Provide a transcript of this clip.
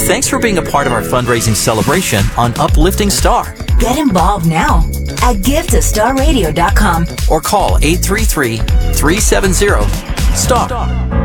Thanks for being a part of our fundraising celebration on Uplifting Star. Get involved now at givetostarradio.com or call 833-370-STAR.